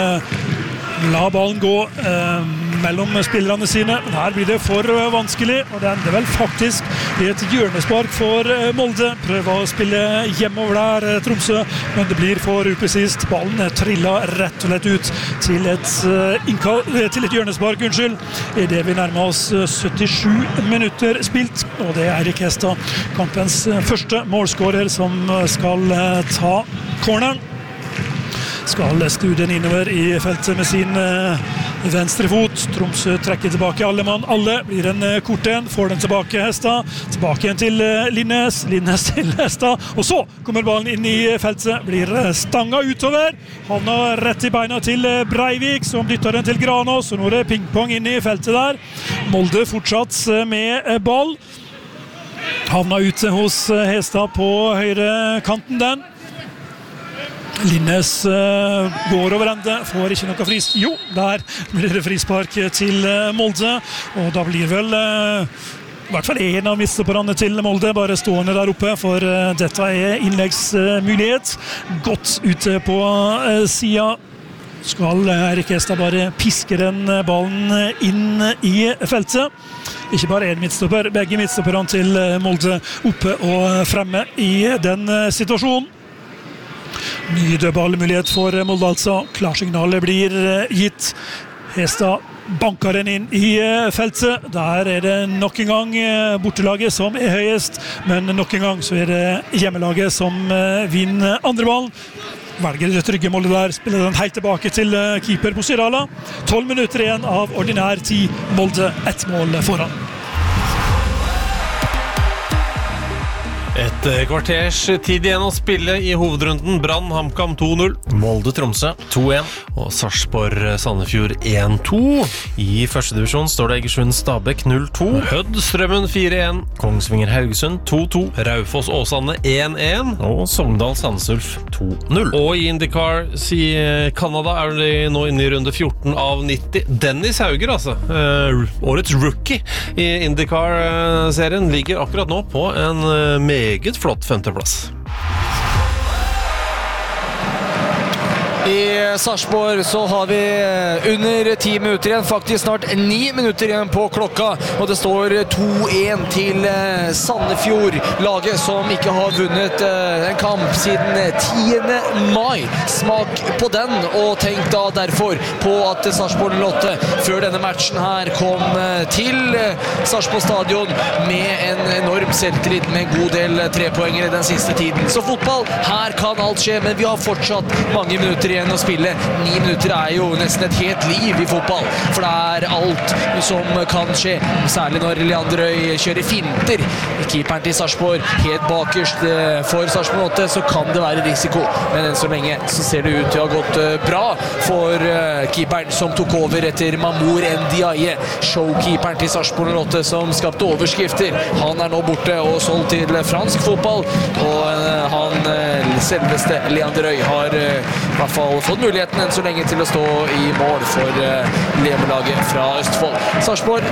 la ballen gå eh, mellom spillerne sine. Her blir det for vanskelig, og det ender vel faktisk i et hjørnespark for Molde. Prøver å spille hjemover der, Tromsø, men det blir for upresist. Ballen trillet rett og slett ut til et, innkall, til et hjørnespark, unnskyld. I det vi nærmer oss syttisju minutter spilt, og det er Eirik Hestad, kampens første målskårer, som skal ta corneren. Skal skru den innover i feltet med sin uh, venstre fot. Tromsø trekker tilbake alle mann. Alle blir en uh, kort en. Får den tilbake Hestad. Tilbake igjen til uh, Linnes. Linnes til Hestad. Og så kommer ballen inn i feltet. Blir uh, stanga utover. Havner rett i beina til uh, Breivik, som dytter den til Granås. Og nå er det pingpong inn i feltet der. Molde fortsatt uh, med uh, ball. Havner ute hos uh, Hestad på høyre kanten den. Linnes uh, går over ende, får ikke noe frispark. Jo, der blir det frispark til uh, Molde, og da blir vel uh, i hvert fall en av midtstopperne til Molde bare stående der oppe, for uh, dette er innleggsmulighet. Uh, godt ute på uh, sida. Skal Eirik Hestad bare piske den ballen inn i feltet. Ikke bare en midtstopper, begge midtstopperne til Molde oppe og fremme i den uh, situasjonen. Ny dødballmulighet for Molde altså. Klarsignalet blir gitt. Hestad banker den inn i feltet. Der er det nok en gang bortelaget som er høyest, men nok en gang så er det hjemmelaget som vinner andre ball. velger det trygge målet der, spiller den helt tilbake til keeper Musiala. tolv minutter igjen av ordinær tid, Molde ett mål foran. Et kvarters tid igjen å spille i hovedrunden. Brann HamKam to null. Molde Tromsø to én. Og Sarpsborg Sandefjord én to. I første divisjon står det Egersund Stabæk null to. Hødd Strømmen fire én. Kongsvinger Haugesund to to. Raufoss Åsane én én. Og Sogndal Sandnes Ulf to null. Og i IndyCar i Canada er de nå inne i runde fjorten av nitti. Dennis Hauger, altså. Uh, årets rookie i IndyCar-serien ligger akkurat nå på en uh, meget flott femteplass. I Sarpsborg så har vi under ti minutter igjen, faktisk snart ni minutter igjen på klokka, og det står to én til Sandefjord, laget som ikke har vunnet en kamp siden tiende mai. Smak på den, og tenk da derfor på at Sarpsborg null åtte før denne matchen her kom til Sarpsborg stadion med en enorm selvtillit med en god del trepoengere den siste tiden. Så fotball, her kan alt skje, men vi har fortsatt mange minutter igjen å spille. Ni minutter er jo nesten et helt liv i fotball, for det er alt som kan skje, særlig når Leander Øy kjører finter. Keeperen til Sarpsborg helt bakerst for Sarpsborg åtte, så kan det være risiko, men enn så lenge så ser det ut til å ha gått bra for keeperen som tok over etter Mamour Ndiaye, showkeeperen til Sarpsborg åtte som skapte overskrifter. Han er nå borte og solgt til fransk fotball, og han selveste Leander Øy har i hvert fall fått muligheten enn så lenge til å stå i mål for Levelaget fra Østfold. Sarpsborg,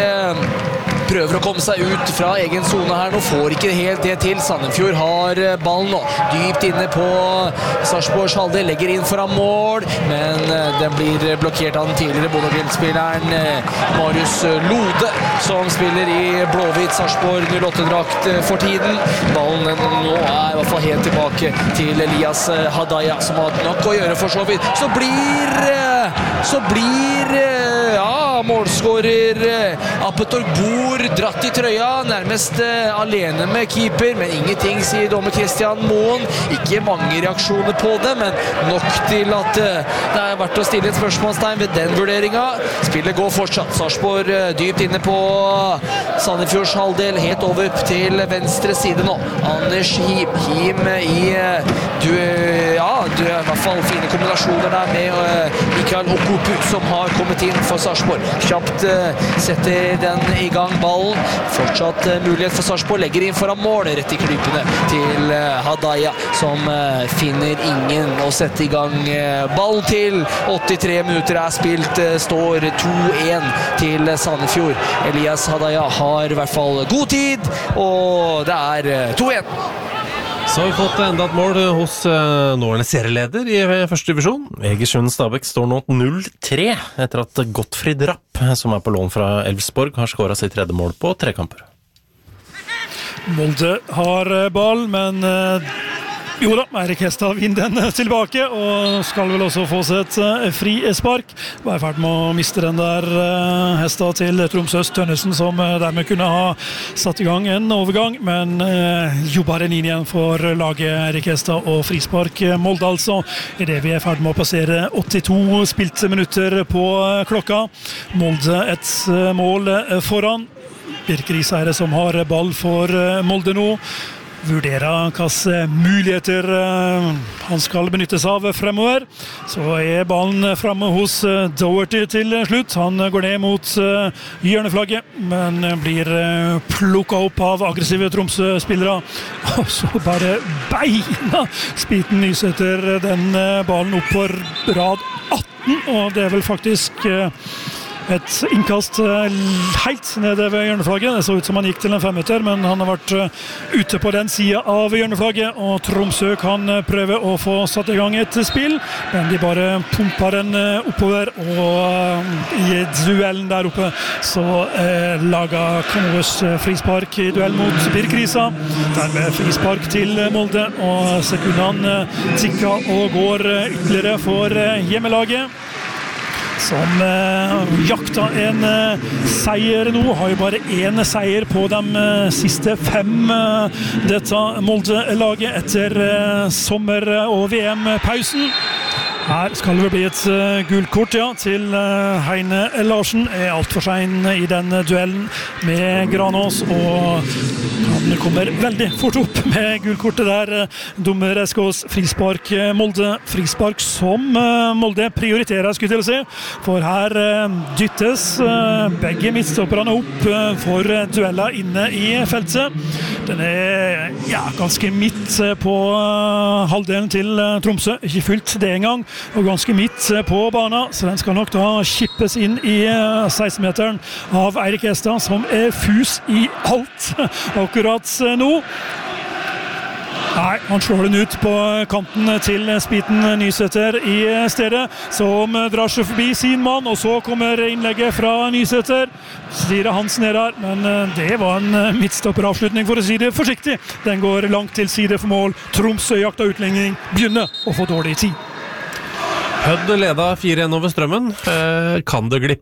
de prøver å komme seg ut fra egen zone her. Nå får ikke helt det til. Sandefjord har ballen nå, dypt inne på Sarpsborgs halvdel, legger inn foran mål, men den blir blokkert av den tidligere Bodø-Glimt-spilleren Marius Lode, som spiller i blåhvit Sarpsborg null åtte-drakt for tiden. Ballen nå er i hvert fall helt tilbake til Elias Hadaya, som har nok å gjøre for så vidt. Så blir så blir ja, målskårer Apetor Bor dratt i trøya, nærmest alene med keeper, men ingenting, sier dommer Christian Moen. Ikke mange reaksjoner på det, men nok til at det er verdt å stille et spørsmålstegn ved den vurderingen. Spillet går fortsatt. Sarpsborg dypt inne på Sandefjords halvdel, helt over til venstre side nå. Anders Him, Him i du, ja, du er i hvert fall fine kombinasjoner der med Mikael Okupu, som har kommet inn for Sarpsborg. Kjapt setter den i gang ballen. Fortsatt mulighet for Sarpsborg, legger inn foran mål, rett i klypene til Hadaya, som finner ingen å sette i gang ball til. åttitre minutter er spilt, står to én til Sandefjord. Elias Hadaya har i hvert fall god tid, og det er to én. Så har vi fått enda et mål hos uh, nåværende serieleder i første divisjon. Egersund Stabæk står nå null tre etter at Gottfried Rapp, som er på lån fra Elfsborg, har skåret sitt tredje mål på tre kamper. Molde har ball, men uh, jo da, Eirik Hestad vinner den tilbake, og skal vel også få seg et fri spark. Var i ferd med å miste den der uh, Hestad til Tromsøs Tønnesen, som uh, dermed kunne ha satt i gang en overgang, men uh, jobber den inn igjen for laget Eirik Hestad og frispark Molde altså. I det vi er i ferd med å passere åttito spilte minutter på uh, klokka. Molde et uh, mål uh, foran. Birker Isheire som har ball for uh, Molde nå. Vurderer hvilke muligheter han skal benyttes av fremover. Så er ballen fremme hos Doherty til slutt. Han går ned mot hjørneflagget, men blir plukket opp av aggressive Tromsø-spillere. Og så bare beina Spiten Nysæter den ballen opp på rad atten, og det er vel faktisk et innkast helt nede ved hjørneflagget. Det så ut som han gikk til en femmeter, men han har vært ute på den siden av hjørneflagget, og Tromsø kan prøve å få satt i gang et spill, men de bare pumper den oppover, og i duellen der oppe så eh, lager Kanoes frispark i duell mot Birkrisa. Dermed frispark til Molde, og sekundene tikker og går ytterligere for hjemmelaget. som eh, jakta en eh, seier nå, har jo bare en seier på de eh, siste fem eh, dette Molde-laget etter eh, sommer- og V M-pausen. Her skal det bli et uh, gullkort ja, til uh, Heine Larsen. Er alt for sein i den uh, duellen med Granås, og han kommer veldig fort opp med gullkortet der. Uh, Dommer Eskås, frispark uh, Molde. Frispark som uh, Molde prioriterer, skulle jeg til å si. For her uh, dyttes uh, begge midtstopperne opp uh, for uh, dueller inne i feltet. Den er ja, ganske midt uh, på uh, halvdelen til uh, Tromsø. Ikke fylt det engang. Og ganske midt på banen, så den skal nok da kippes inn i seksten-meteren av Eirik Estad, som er fus i alt akkurat nå. Nei, han slår den ut på kanten til Spiten Nysæter i stedet, som drar seg forbi sin mann, og så kommer innlegget fra Nysæter. Styrer Hansen ned her, men det var en midtstopperavslutning, for å si det forsiktig. Den går langt til side for mål. Tromsø jakta utligning, begynner å få dårlig tid. Hødd leda fire en over Strømmen. Eh, kan det glippe